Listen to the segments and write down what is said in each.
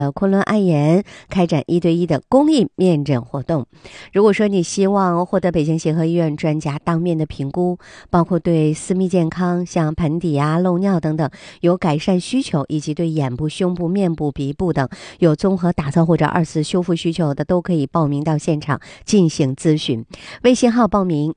昆仑安研开展1对1的公益面诊活动。如果说你希望获得北京协和医院专家当面的评估，包括对私密健康像盆底啊、漏尿等等有改善需求，以及对眼部、胸部、面部、鼻部等有综合打造或者2次修复需求的，都可以报名到现场进行咨询。微信号报名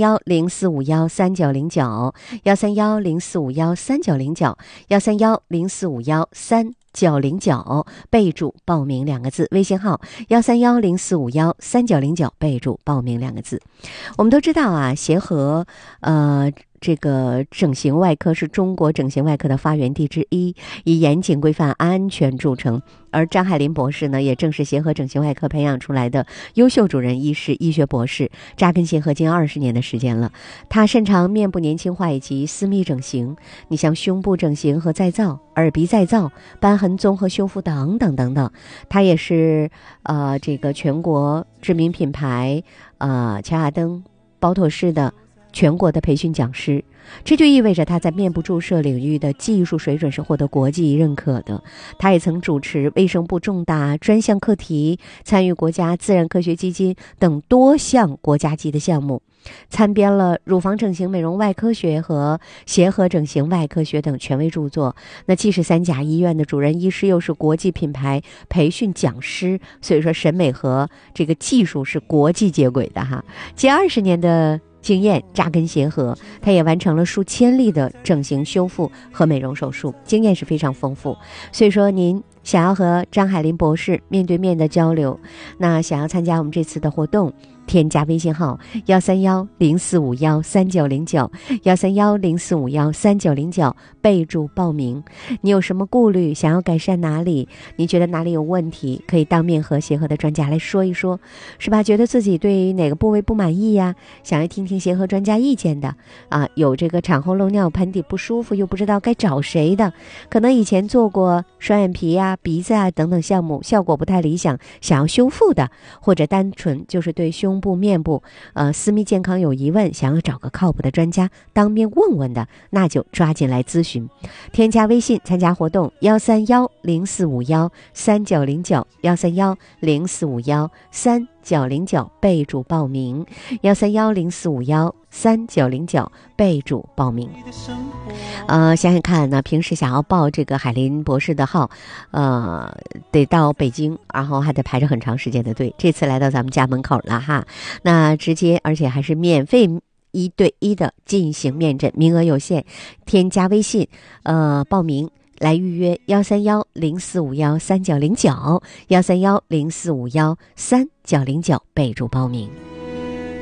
13104513909，13104513909，13104513909，备注报名2个字。微信号13104513909，备注报名2个字。我们都知道啊，协和这个整形外科是中国整形外科的发源地之一，以严谨规范、安全著称。而张海林博士呢，也正是协和整形外科培养出来的优秀主任医师、医学博士，扎根协和近20年的时间了。他擅长面部年轻化以及私密整形，你像胸部整形和再造、耳鼻再造、瘢痕综合修复等等等等。他也是这个全国知名品牌乔亚登、包妥士的全国的培训讲师，这就意味着他在面部注射领域的技术水准是获得国际认可的。他也曾主持卫生部重大专项课题，参与国家自然科学基金等多项国家级的项目，参编了乳房整形美容外科学和协和整形外科学等权威著作。那既是3甲医院的主任医师，又是国际品牌培训讲师，所以说审美和这个技术是国际接轨的哈。近20年的经验扎根协和，他也完成了数千例的整形修复和美容手术，经验是非常丰富。所以说您想要和张海林博士面对面的交流，那想要参加我们这次的活动，添加微信号13104513909，13104513909，备注报名。你有什么顾虑，想要改善哪里，你觉得哪里有问题，可以当面和协和的专家来说一说，是吧？觉得自己对哪个部位不满意呀，想要听听协和专家意见的有这个产后漏尿、盆底不舒服又不知道该找谁的，可能以前做过双眼皮啊、鼻子啊等等项目，效果不太理想，想要修复的，或者单纯就是对胸部、面部私密健康有疑问，想要找个靠谱的专家当面问问的，那就抓紧来咨询。添加微信参加活动13104513909，13104513909，备注报名13104513909，备注报名。想想看呢，平时想要报这个海林博士的号得到北京，然后还得排着很长时间的队，这次来到咱们家门口了哈，那直接而且还是免费1对1的进行面诊，名额有限，添加微信报名来预约13104513909，13104513909，备注报名。